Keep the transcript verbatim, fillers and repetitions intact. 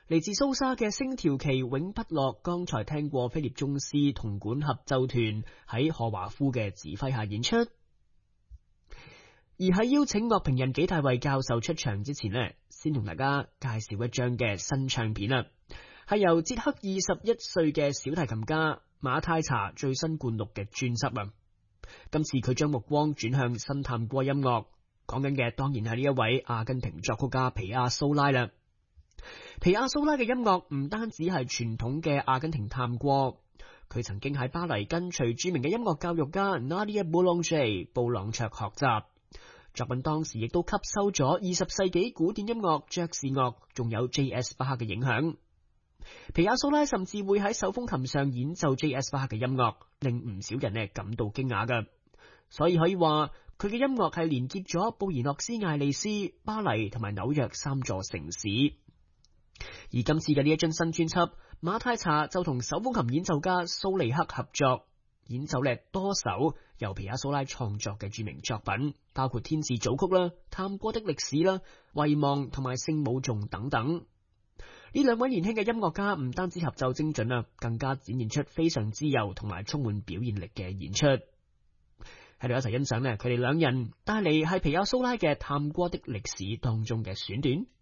嚟自蘇沙嘅星條旗永不落，剛才聽過菲臘宗斯銅管合奏團喺賀華夫嘅指揮下演出。而喺邀請樂評人紀大衛教授出場之前呢，先同大家介紹一張嘅新唱片啦，係由捷克二十一歲嘅小提琴家馬泰查最新灌錄嘅專輯啊。今次佢將目光轉向新探戈音樂，講緊嘅當然係呢一位阿根廷作曲家皮亞蘇拉啦。皮亞蘇拉嘅音樂唔單止係傳統嘅阿根廷探戈，佢曾經喺巴黎跟隨著名嘅音樂教育家 Nadia Boulanger 布朗卓學習，作品當時亦都吸收咗二十世紀古典音樂、爵士樂，仲有 J S 巴克嘅影響。皮亞蘇拉甚至會喺手風琴上演奏 J S 巴克嘅音樂，令唔少人呢感到驚訝㗎。所以可以話佢嘅音樂係連結咗布宜諾斯艾利斯、巴黎同埋紐約三座城市。而今次嘅呢一張新專輯，馬泰查就同手風琴演奏家蘇利克合作，演奏咧多首由皮亞蘇拉創作嘅著名作品，包括天使組曲啦、探戈的歷史啦、遺忘同埋聖母頌等等。呢兩位年輕嘅音樂家唔單止合奏精準啊，更加展現出非常自由同埋充滿表現力嘅演出。喺度一齊欣賞咧，佢哋兩人帶嚟係皮亞蘇拉嘅探戈的歷史當中嘅選段。